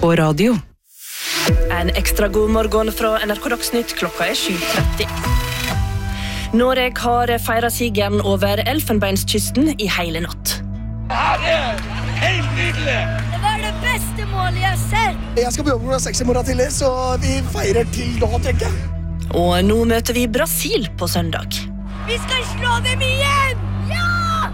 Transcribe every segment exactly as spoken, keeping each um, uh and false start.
på radio. En ekstra god morgen fra N R K Dagsnytt, klokka er sju tretti. Norge har feiret sigeren over Elfenbenskysten i hele natt. Det er helt nydelig! Det var det beste målet jeg har sett! Jeg skal på jobb med seks i morgen tidlig, så vi feirer til da, tenker jeg. Og nå møter vi Brasil på søndag. Vi skal slå dem igjen! Ja!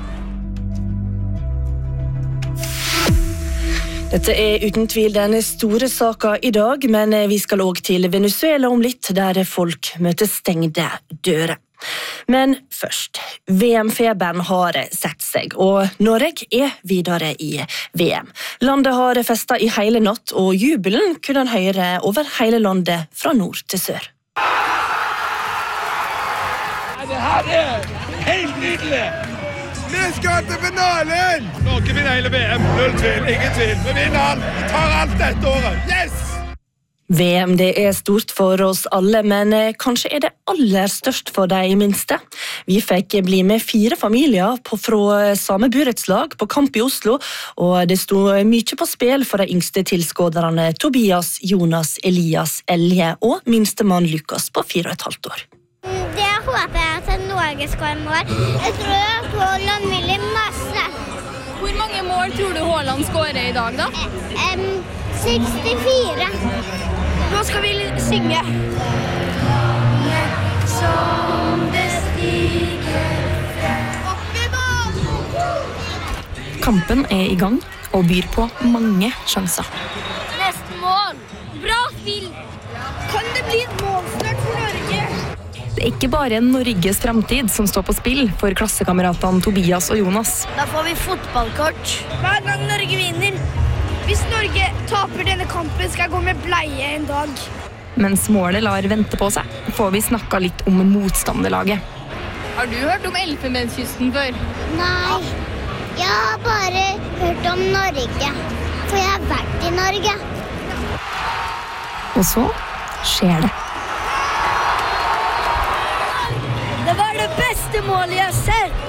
Dette er uten tvil den store saken i dag, men vi skal også til Venezuela om litt, der folk møter stengte dører. Men først, V M-feberen har sett seg, og Norge er videre i V M. Landet har festet i hele natt, og jubelen kunne han høre over hele landet fra nord til sør. Det her er helt nydelig! Vi skal til finalen! Norge vinner hele V M, null tvil, ingen tvil. Vi vinner alt, vi tar alt dette året. Yes! V M det er stort for oss alle, men kanskje er det aller størst for de minste. Vi fikk bli med fire familier på, fra samme burettslag på kamp i Oslo, og det stod mye på spill for de yngste tilskåderne Tobias, Jonas, Elias, Elje og minstemann Lukas på fire og et halvt år. Det håper jeg at Norge skal ha mål. Jeg tror at Haaland vil masse. Hvor mange mål tror du Haaland skårer i dag da? Um, sekstifire. Nå skal vi synge. Som det stiger opp i mål. Kampen er i gang og byr på mange sjanser. Neste mål. Bra spill. Kan det bli et målstart for Norge? Det er ikke bare Norges fremtid som står på spill for klassekameratene Tobias og Jonas. Da får vi fotballkort. Hver gang Norge vinner. Hvis Norge taper denne kampen, skal jeg gå med bleie en dag. Mens målet lar vente på seg, får vi snakket litt om motstanderlaget. Har du hørt om Elfenbenskysten før? Nei, jeg har bare hørt om Norge. For jeg har vært i Norge. Og så skjer det. Det var det beste målet jeg har sett.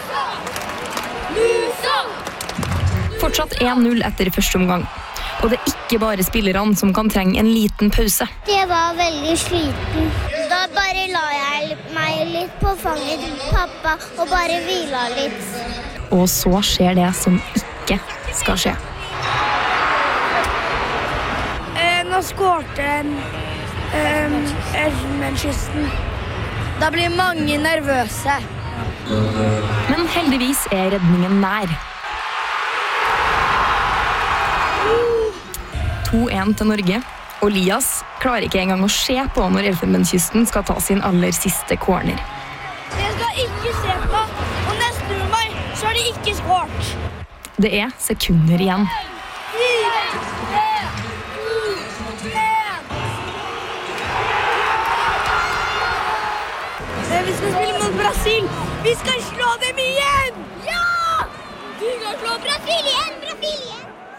Musa! Fortsatt én null etter første omgang. Og det er ikke bare spillerne som kan trenge en liten pause. Jeg var veldig sliten. Da bare la jeg meg litt på fanget til pappa og bare hvila litt. Og så skjer det som ikke skal skje. Eh, nå skårte eh, Elfenbenskysten. Da blir mange nervøse. Men heldigvis er redningen nær. to én til Norge, og Elias klarer ikke engang å se på når Elfenbenskysten skal ta sin aller siste corner. Jeg skal ikke se på, og når jeg snur meg, så har de ikke skårt. Det er sekunder igjen. Fire, tre, to, en. Vi skal spille mot Brasil. Vi skal slå dem igjen! Ja! Vi skal slå Brasil igjen, Brasil igjen!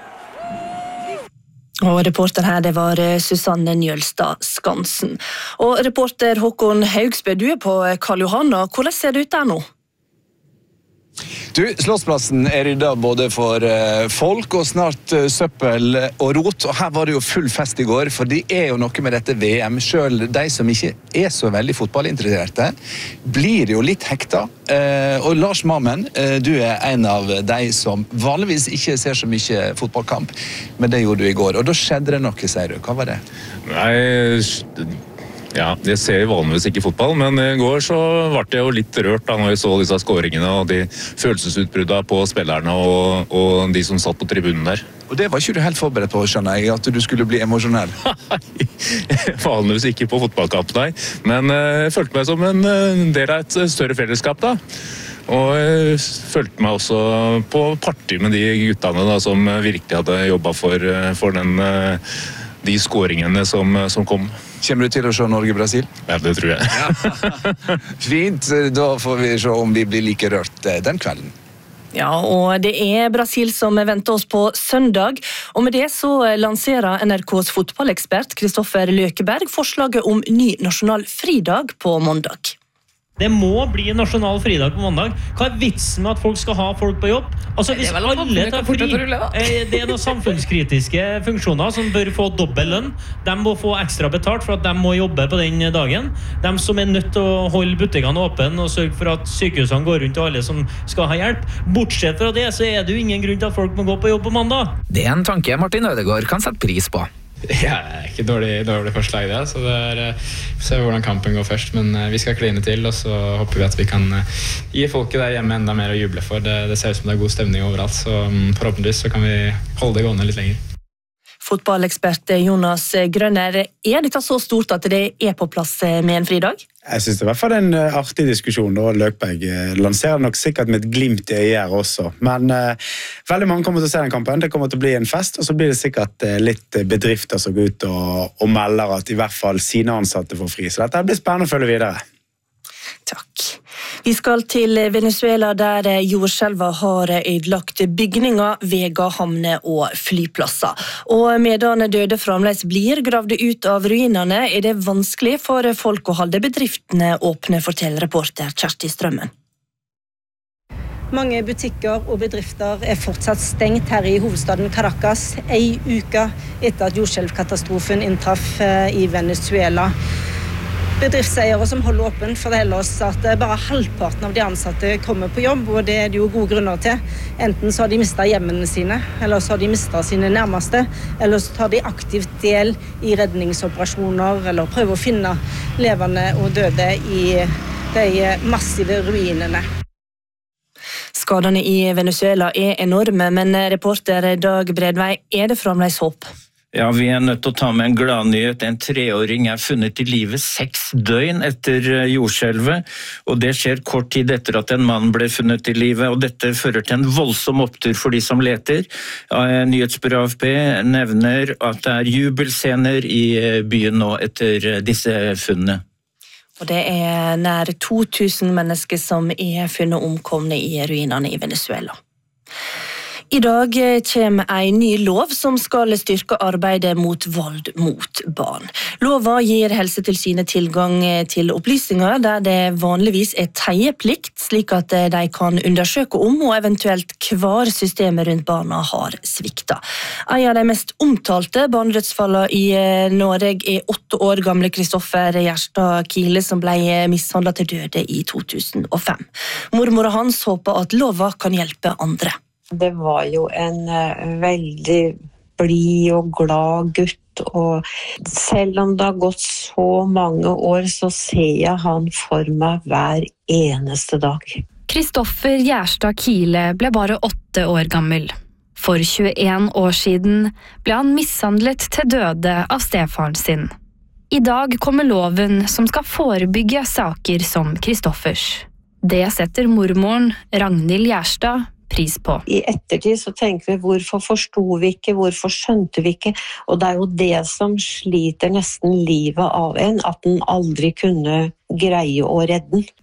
Og reporter her, det var Susanne Njølstad Skansen. Og reporter Håkon Haugsbø, du er på Karl Johan, og hvordan ser det ut der nå? Du, Slottsplassen er ryddet både for uh, folk og snart uh, søppel og rot, og her var det jo full fest i går, for det er jo noe med dette V M. Selv de som ikke er så veldig fotballinteresserte, blir jo litt hekta. Uh, og Lars Mammen, uh, du er en av de som vanligvis ikke ser så mye fotballkamp, men det gjorde du i går, og da skjedde det noe, sier du. Hva var det? Nei... Ja, jeg ser vanligvis ikke fotball, men i går så ble jeg jo litt rørt da når jeg så disse skåringene og de følelsesutbruddene på spillerne og, og de som satt på tribunen der. Og det var ikke du helt forberedt på, skjønner jeg, at du skulle bli emosjonell? Nei, vanligvis ikke på fotballkamp, nei. Men jeg følte meg som en del av et større fellesskap da. Og jeg følte meg også på party med de guttene da, som virkelig hadde jobbet for, for den, de skåringene som, som kom. Kommer du til å se Norge-Brasil? Ja, det tror jeg. Ja. Fint, da får vi se om vi blir like rørt den kvelden. Ja, og det er Brasil som venter oss på søndag, og med det så lanserer N R K's fotballekspert Kristoffer Løkeberg forslaget om ny nasjonal fridag på mandag. Det må bli en nasjonal fridag på mandag. Hva er vitsen med at folk skal ha folk på jobb? Altså, hvis alle tar fri, det er noen samfunnskritiske funksjoner som bør få dobbel lønn. De må få ekstra betalt for at de må jobbe på den dagen. De som er nødt til å holde butikkene åpne og sørge for at sykehusene går rundt og alle som skal ha hjelp. Bortsett fra det, så er det jo ingen grunn til at folk må gå på jobb på mandag. Det er en tanke Martin Ødegaard kan sette pris på. Ja, det er ikke dårlig, dårlig forslag det, så det er, vi ser hvordan kampen går først, men vi skal kline til, og så håper vi at vi kan gi folket der hjemme enda mer å juble for. Det, det ser ut som det er god stemning overalt, så forhåpentligvis så kan vi holde det gående litt lenger. Fotballekspert Jonas Grønner, er dette så stort at det er på plass med en fridag? Jeg synes det er i hvert fall en artig diskusjon, og Løkberg lanserer nok sikkert med et glimt i øyet også. Men uh, veldig mange kommer til å se den kampen, det kommer til å bli en fest, og så blir det sikkert uh, litt bedrifter som går ut og, og melder at i hvert fall sine ansatte får fri. Så dette blir spennende å følge videre. Takk. Vi skal til Venezuela, der jordskjelvet har ødelagt bygninger, veier, havner og flyplasser. Og medan døde fremdeles blir gravd ut av ruinene, er det vanskelig for folk å holde bedriftene åpne, forteller reporter Kjersti Strømmen. Mange butikker og bedrifter er fortsatt stengt her i hovedstaden Caracas, en uke etter at jordskjelvkatastrofen inntraff i Venezuela. Bedriftseiere som holder åpen forteller oss at bare halvparten av de ansatte kommer på jobb, og det er det jo gode grunner til. Enten så har de mistet hjemmene sine, eller så har de mistet sine nærmeste, eller så tar de aktivt del i redningsoperasjoner, eller prøver å finne levende og døde i de massive ruinene. Skadene i Venezuela er enorme, men reporter Dag Bredvei, er det fremdeles håp? Ja, vi er nødt til å ta med en gladnyhet. En treåring er funnet i live seks døgn etter jordskjelvet, og det skjer kort tid etter at en mann ble funnet i live, og dette fører til en voldsom opptur for de som leter. Nyhetsbyrået A F P nevner at det er jubelscener i byen nå etter disse funnene. Og det er nær to tusen mennesker som er funnet omkomne i ruinene i Venezuela. I dag kommer en ny lov som skal styrke arbeidet mot vold mot barn. Loven gir Helsetilsynet tilgang til opplysninger der det vanligvis er teieplikt, slik at de kan undersøke om og eventuelt hver systemet rundt barna har sviktet. En av de mest omtalte barnedødsfallene i Norge er åtte år gamle Kristoffer Gjerstad Kile, som ble mishandlet til døde i to tusen og fem. Mormor hans håper at loven kan hjelpe andre. Det var jo en uh, veldig blid og glad gutt, og selv om det har gått så mange år, så ser jeg han for meg hver eneste dag. Kristoffer Gjerstad Kile ble bare åtte år gammel. For tjueen år siden ble han mishandlet til døde av stefaren sin. I dag kommer loven som skal forebygge saker som Kristoffers. Det setter mormoren, Ragnhild Gjerstad, pris på. I ettertid så tenker vi hvorfor forstod vi ikke, hvorfor skjønte vi ikke, og det er jo det som sliter nesten livet av en, at den aldri kunne greie å redde den.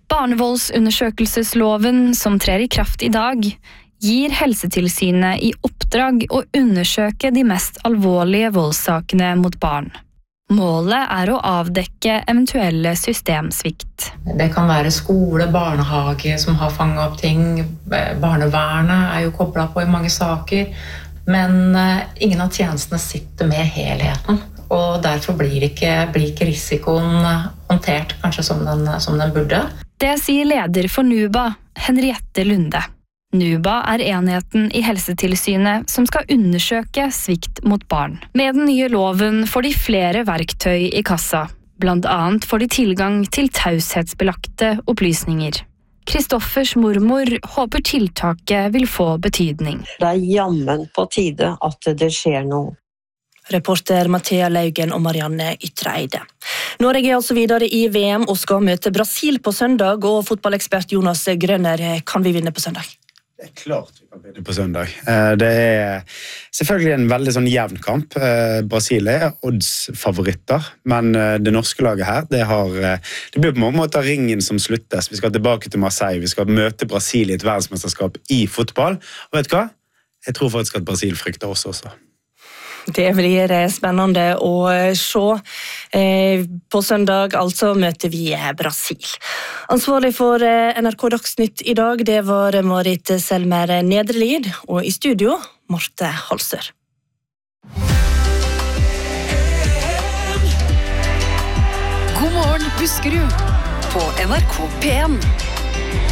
Barnevoldsundersøkelsesloven som trer i kraft i dag, gir Helsetilsynet i oppdrag å undersøke de mest alvorlige voldssakene mot barn. Målet er å avdekke eventuelle systemsvikt. Det kan være skole, barnehage som har fanget opp ting. Barnevernet er jo koblet på i mange saker. Men ingen av tjenestene sitter med helheten. Og derfor blir ikke, blir ikke risikoen håndtert kanskje som den, som den burde. Det sier leder for NUBA, Henriette Lunde. NUBA er enheten i Helsetilsynet som skal undersøke svikt mot barn. Med den nye loven får de flere verktøy i kassa. Blant annet får de tilgang til taushetsbelagte opplysninger. Kristoffers mormor håper tiltaket vil få betydning. Det er jammen på tide at det skjer noe. Reporter Mathea Laugen og Marianne Ytreide. Norge er altså videre i V M og skal møte Brasil på søndag, og fotballekspert Jonas Grønner, kan vi vinne på søndag? Det er klart vi kan vinne på søndag. Det er selvfølgelig en veldig sånn jevn kamp. Brasil er oddsfavoritter, men det norske laget her, det, har, det blir på mange måter ringen som sluttes. Vi skal tilbake til Marseille, vi skal møte Brasil i et verdensmesterskap i fotball. Og vet du hva? Jeg tror faktisk at Brasil frykter oss også. Det blir spennende å se. På søndag altså møter vi Brasil. Ansvarlig for N R K Dagsnytt i dag, det var Marit Selmer Nedrelid, og i studio Marte Halsør. God morgen, Buskerud, på N R K P en.